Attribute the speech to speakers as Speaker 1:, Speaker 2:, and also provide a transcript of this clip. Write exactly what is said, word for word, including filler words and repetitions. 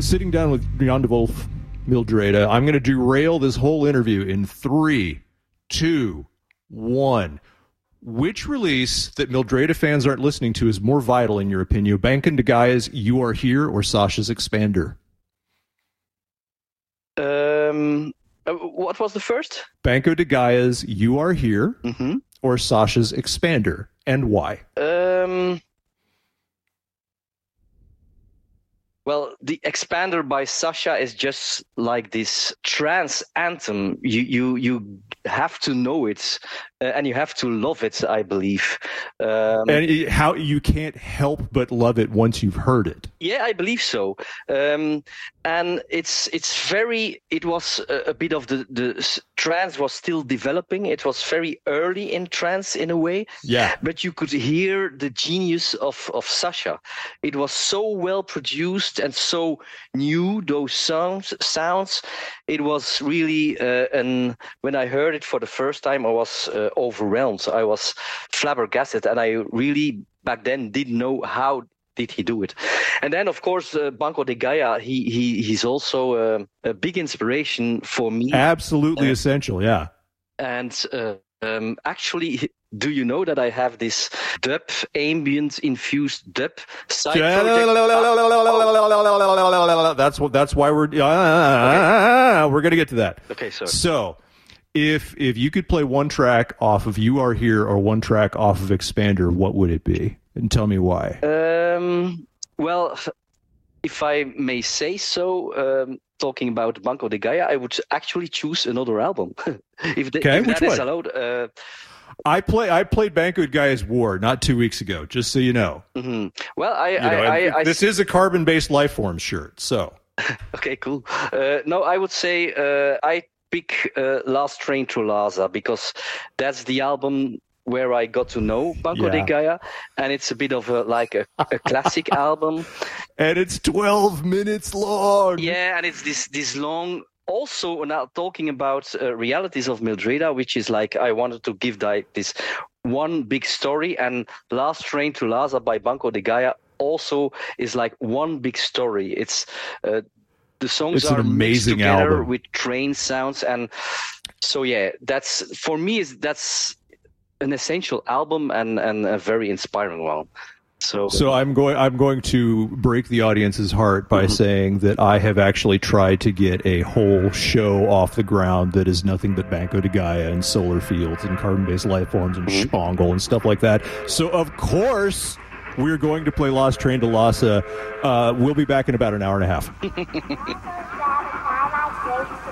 Speaker 1: sitting down with Jan de Wolf, Mildreda. I'm going to derail this whole interview in three, two, one. Which release that Mildreda fans aren't listening to is more vital, in your opinion? Banco de Gaia's You Are Here or Sasha's Expander?
Speaker 2: Um, uh, what was the first?
Speaker 1: Banco de Gaia's You Are Here
Speaker 2: mm-hmm.
Speaker 1: or Sasha's Expander, and why?
Speaker 2: Um, well, the Expander by Sasha is just like this trance anthem. You you you have to know it, uh, and you have to love it, I believe. Um,
Speaker 1: and it, how you can't help but love it once you've heard it.
Speaker 2: Yeah, I believe so. Um, and it's it's very. It was a, a bit of the the trance was still developing. It was very early in trance in a way.
Speaker 1: Yeah.
Speaker 2: But you could hear the genius of of Sasha. It was so well produced and so new. Those sounds sounds. It was really. Uh, and when I heard it for the first time, I was uh, overwhelmed. I was flabbergasted, and I really back then didn't know how did he do it. And then, of course, uh, Banco de Gaia, he, he he's also uh, a big inspiration for me.
Speaker 1: Absolutely
Speaker 2: uh,
Speaker 1: essential, yeah.
Speaker 2: And uh, um, actually, do you know that I have this dub, ambient-infused dub side project?
Speaker 1: That's what. That's why we're. Uh, okay. We're going to get to that.
Speaker 2: Okay, sorry.
Speaker 1: So, if if you could play one track off of You Are Here or one track off of Expander, what would it be? And tell me why.
Speaker 2: Um, well, if I may say so, um, talking about Banco de Gaia, I would actually choose another album. if, the,
Speaker 1: okay,
Speaker 2: if
Speaker 1: which
Speaker 2: that
Speaker 1: one?
Speaker 2: is allowed. Uh,
Speaker 1: I play. I played Banco de Gaia's War not two weeks ago, just so you know.
Speaker 2: Mm-hmm. Well, I,
Speaker 1: you know,
Speaker 2: I, I, I
Speaker 1: this I, is a carbon-based life form shirt, so.
Speaker 2: Okay, cool. Uh, no, I would say uh, I pick uh, Last Train to Lhasa because that's the album where I got to know Banco
Speaker 1: yeah.
Speaker 2: de Gaia, and it's a bit of a, like a, a classic album.
Speaker 1: And it's twelve minutes long.
Speaker 2: Yeah, and it's this this long. Also, now talking about uh, realities of Mildreda, which is like I wanted to give like this one big story, and Last Train to Lhasa by Banco de Gaia also is like one big story. It's uh, the songs
Speaker 1: it's
Speaker 2: are
Speaker 1: an amazing
Speaker 2: mixed together
Speaker 1: album.
Speaker 2: with train sounds, and so yeah, that's for me is that's an essential album and, and a very inspiring one. So,
Speaker 1: so I'm going. I'm going to break the audience's heart by mm-hmm. saying that I have actually tried to get a whole show off the ground that is nothing but Banco de Gaia and solar fields and carbon-based life forms and mm-hmm. Spangle and stuff like that. So of course we're going to play Last Train to Lhasa. Uh, we'll be back in about an hour and a half.